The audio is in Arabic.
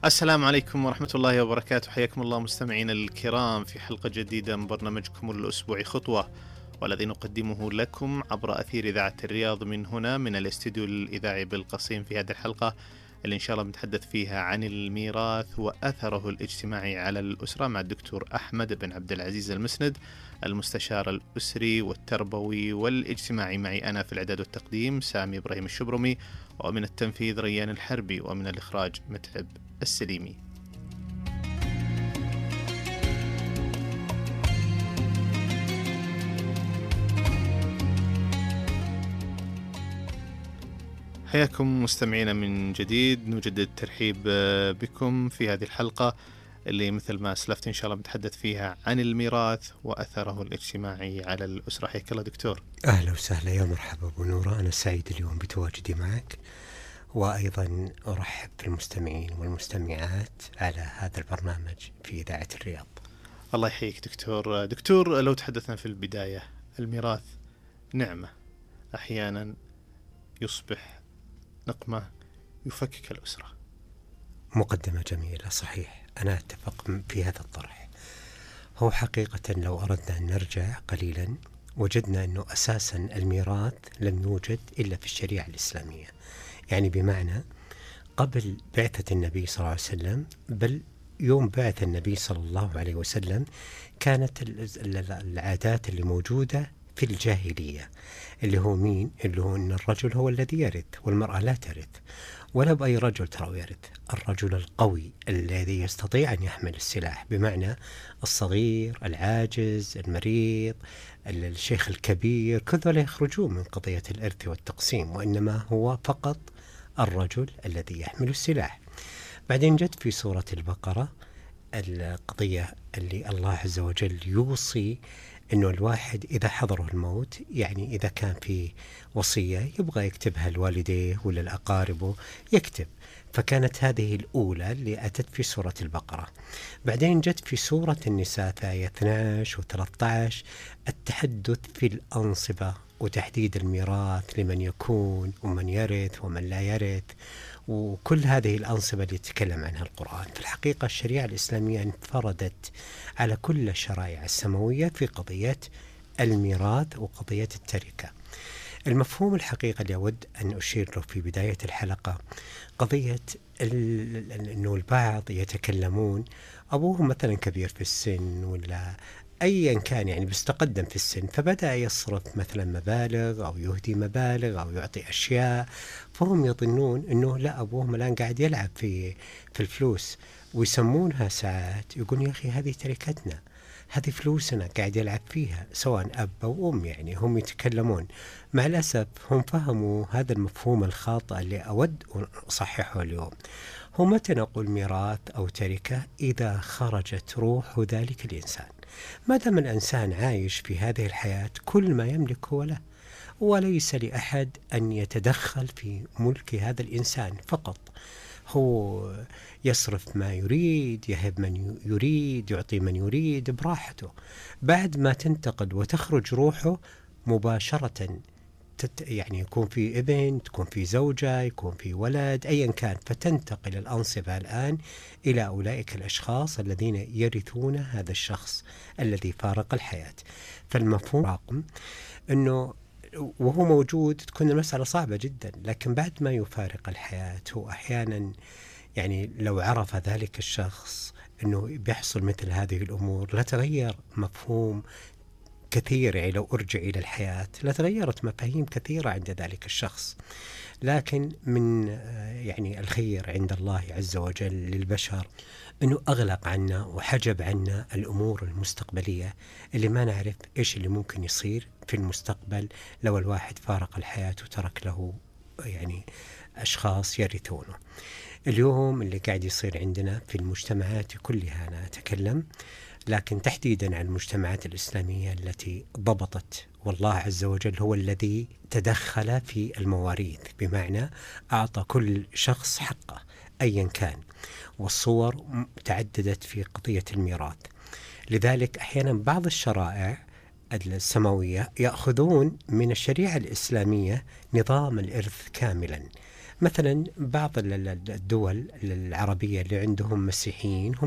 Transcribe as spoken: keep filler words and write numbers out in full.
السلام عليكم ورحمة الله وبركاته. حياكم الله مستمعين الكرام في حلقة جديدة من برنامجكم الأسبوعي خطوة، والذي نقدمه لكم عبر أثير إذاعة الرياض من هنا من الاستديو الإذاعي بالقصيم. في هذه الحلقة اللي إن شاء الله بنتحدث فيها عن الميراث وأثره الاجتماعي على الأسرة مع الدكتور أحمد بن عبد العزيز المسند، المستشار الأسري والتربوي والاجتماعي. معي أنا في الإعداد والتقديم سامي إبراهيم الشبرمي، ومن التنفيذ ريان الحربي، ومن الإخراج متعب السليمي. حياكم مستمعينا من جديد. نجدد الترحيب بكم في هذه الحلقة اللي مثل ما أسلفت إن شاء الله بنتحدث فيها عن الميراث وأثره الاجتماعي على الأسرة. حياك الله دكتور. أهلا وسهلا، يا مرحبا أبو نورة. أنا سعيد اليوم بتواجدي معك، وأيضا أرحب بالمستمعين والمستمعات على هذا البرنامج في إذاعة الرياض. الله يحييك دكتور. دكتور، لو تحدثنا في البداية، الميراث نعمة أحيانا يصبح نقمة يفكك الأسرة. مقدمة جميلة، صحيح، أنا أتفق في هذا الطرح. هو حقيقة لو أردنا أن نرجع قليلا وجدنا أنه أساسا الميراث لم يوجد إلا في الشريعة الإسلامية، يعني بمعنى قبل بعثة النبي صلى الله عليه وسلم، بل يوم بعث النبي صلى الله عليه وسلم كانت العادات اللي موجودة في الجاهلية اللي هو مين؟ اللي هو أن الرجل هو الذي يرث والمرأة لا ترث، ولا بأي رجل ترى يرث. الرجل القوي الذي يستطيع أن يحمل السلاح، بمعنى الصغير، العاجز، المريض، الشيخ الكبير، كذا يخرجون من قضية الإرث والتقسيم، وإنما هو فقط الرجل الذي يحمل السلاح. بعدين جت في سورة البقرة القضية اللي الله عز وجل يوصي إنه الواحد إذا حضره الموت، يعني إذا كان في وصية يبغى يكتبها لوالديه ولا لأقاربه يكتب. فكانت هذه الأولى اللي أتت في سورة البقرة. بعدين جت في سورة النساء في آية اثني عشر و ثلاثة عشر التحدث في الأنصبة وتحديد الميراث لمن يكون ومن يرث ومن لا يرث، وكل هذه الأنصبة اللي يتكلم عنها القرآن. في الحقيقة الشريعة الإسلامية انفردت على كل الشرائع السماوية في قضية الميراث وقضية التركة. المفهوم الحقيقي اللي أود أن أشير له في بداية الحلقة قضية أنه البعض يتكلمون أبوهم مثلا كبير في السن ولا أيا كان، يعني بس تقدم في السن، فبدأ يصرف مثلا مبالغ أو يهدي مبالغ أو يعطي أشياء، فهم يظنون أنه لا، أبوهم الآن قاعد يلعب في في الفلوس، ويسمونها ساعات يقولون يا أخي هذه تركتنا، هذه فلوسنا قاعد يلعب فيها، سواء أب أو أم. يعني هم يتكلمون، مع الأسف هم فهموا هذا المفهوم الخاطئ اللي أود أن أصححه اليوم. هو متى نقول ميراث أو تركة؟ إذا خرجت روح ذلك الإنسان. ما دام الإنسان عايش في هذه الحياة كل ما يملك هو له، وليس لأحد أن يتدخل في ملك هذا الإنسان، فقط هو يصرف ما يريد، يهب من يريد، يعطي من يريد براحته. بعد ما تنتقل وتخرج روحه مباشرة، يعني يكون في ابن، تكون في زوجة، يكون في ولد، أيا كان، فتنتقل الأنصبة الآن إلى أولئك الأشخاص الذين يرثون هذا الشخص الذي فارق الحياة. فالمفهوم راقم أنه وهو موجود تكون المسألة صعبة جدا، لكن بعد ما يفارق الحياة هو أحيانا، يعني لو عرف ذلك الشخص أنه بيحصل مثل هذه الأمور لتغير مفهوم كثير. يعني لو أرجع إلى الحياة لتغيرت مفاهيم كثيرة عند ذلك الشخص. لكن من يعني الخير عند الله عز وجل للبشر أنه أغلق عنا وحجب عنا الأمور المستقبلية اللي ما نعرف إيش اللي ممكن يصير في المستقبل لو الواحد فارق الحياة وترك له يعني أشخاص يرثونه. اليوم اللي قاعد يصير عندنا في المجتمعات كلها، أنا أتكلم لكن تحديدا عن المجتمعات الإسلامية التي ضبطت، والله عز وجل هو الذي تدخل في المواريث، بمعنى أعطى كل شخص حقه أيا كان، والصور تعددت في قضية الميراث. لذلك أحيانا بعض الشرائع السماوية يأخذون من الشريعة الإسلامية نظام الإرث كاملا، مثلا بعض الدول العربية اللي عندهم مسيحيين هم